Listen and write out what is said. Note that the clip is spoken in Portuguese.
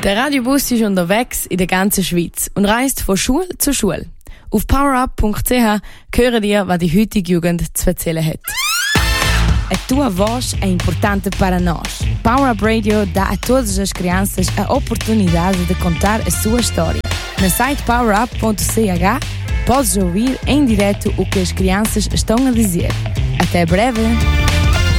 Der Radiobus ist unterwegs in der ganzen Schweiz und reist von Schule zu Schule. Auf powerup.ch hören ihr, was die heutige Jugend zu erzählen hat. A tua voz é importante para nós. Power Up Radio dá a todas as crianças a oportunidade de contar a sua história. No site powerup.ch podes ouvir em direto o que as crianças estão a dizer. Até breve!